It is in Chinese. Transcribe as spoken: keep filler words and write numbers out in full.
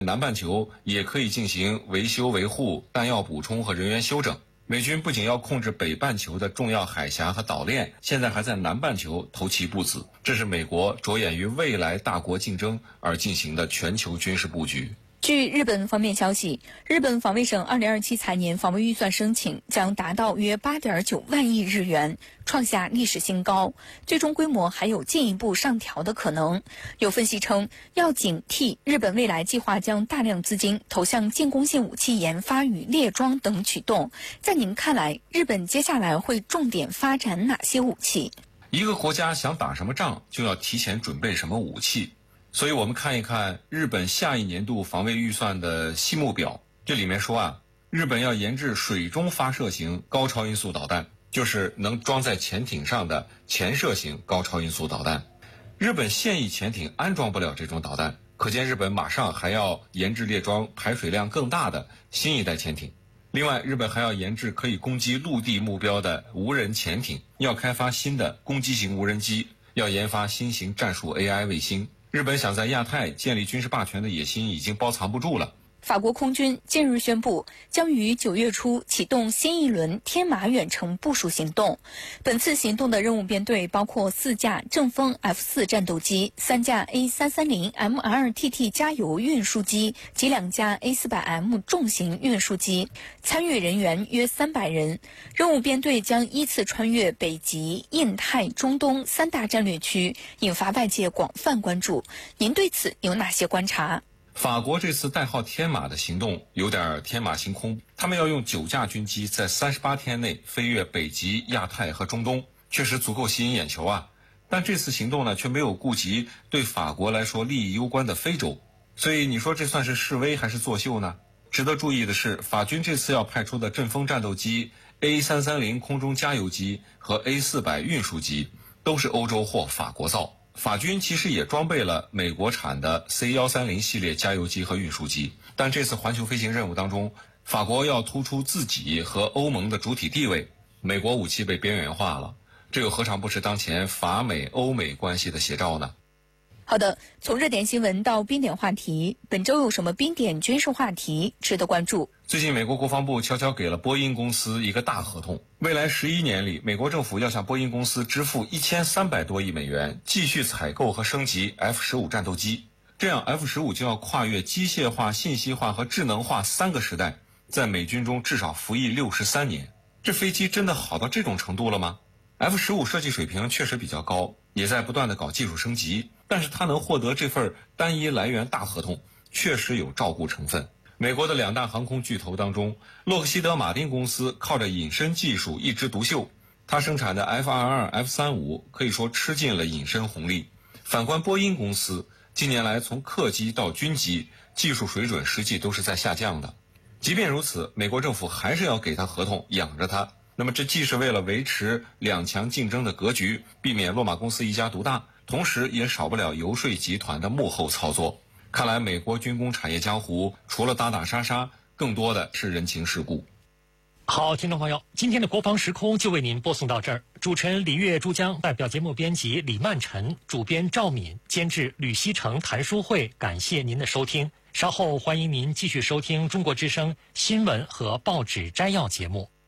南半球也可以进行维修维护、弹药补充和人员休整。美军不仅要控制北半球的重要海峡和岛链，现在还在南半球投其不子。这是美国着眼于未来大国竞争而进行的全球军事布局。 据日本方面消息，日本防卫省二零二七财年防卫预算申请将达到约 八点九万亿日元，创下历史新高，最终规模还有进一步上调的可能。有分析称，要警惕日本未来计划将大量资金投向进攻性武器研发与列装等举动。在您看来，日本接下来会重点发展哪些武器？ 一个国家想打什么仗，就要提前准备什么武器。所以我们看一看日本下一年度防卫预算的细目表，这里面说啊，日本要研制水中发射型高超音速导弹，就是能装在潜艇上的潜射型高超音速导弹。日本现役潜艇安装不了这种导弹，可见日本马上还要研制列装排水量更大的新一代潜艇。另外，日本还要研制可以攻击陆地目标的无人潜艇，要开发新的攻击型无人机，要研发新型战术 A I 卫星。日本想在亚太建立军事霸权的野心已经包藏不住了。 法国空军近日宣布，将于九月初启动新一轮天马远程部署行动。本次行动的任务编队包括四架正风 F 四 战斗机、三架 A 三三零 M R T T 加油运输机及两架 A 四百 M 重型运输机，参与人员约三百人。任务编队将依次穿越北极、印太、中东三大战略区，引发外界广泛关注。您对此有哪些观察？ 法国这次代号天马的行动有点天马行空，他们要用九架军机在三十八天内飞越北极、亚太和中东，确实足够吸引眼球啊。但这次行动呢，却没有顾及对法国来说利益攸关的非洲，所以你说这算是示威还是作秀呢？值得注意的是，法军这次要派出的阵风战斗机、A 三三零 空中加油机和 A 四百 运输机都是欧洲或法国造。法军其实也装备了美国产的 C 一三零 系列加油机和运输机，但这次环球飞行任务当中，法国要突出自己和欧盟的主体地位，美国武器被边缘化了，这又何尝不是当前法美欧美关系的写照呢？ 好的，从热点新闻到冰点话题，本周有什么冰点军事话题值得关注？ 最近美国国防部悄悄给了波音公司一个大合同，未来十一年里，美国政府要向波音公司支付一千三百多亿美元，继续采购和升级 F 十五 战斗机。这样 F 十五 就要跨越机械化、信息化和智能化三个时代，在美军中至少服役六十三年。这飞机真的好到这种程度了吗？ F 十五 设计水平确实比较高，也在不断的搞技术升级，但是它能获得这份单一来源大合同，确实有照顾成分。美国的两大航空巨头当中，洛克希德马丁公司靠着隐身技术一枝独秀，它生产的 F 二十二、F 三十五 可以说吃尽了隐身红利。反观波音公司，近年来从客机到军机，技术水准实际都是在下降的。即便如此，美国政府还是要给它合同养着它。那么这既是为了维持两强竞争的格局，避免洛马公司一家独大，同时也少不了游说集团的幕后操作。看来美国军工产业江湖除了打打杀杀，更多的是人情世故。 好，听众朋友，今天的国防时空就为您播送到这儿。主持人李月、珠江，代表节目编辑李曼晨，主编赵敏，监制吕西成、谭书慧，感谢您的收听。稍后欢迎您继续收听中国之声新闻和报纸摘要节目。